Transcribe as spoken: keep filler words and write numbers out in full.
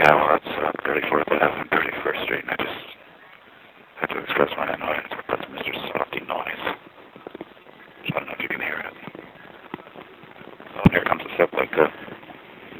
Yeah, well, it's uh, thirty-fourth Avenue and thirty-first Street, and I just had to express my annoyance.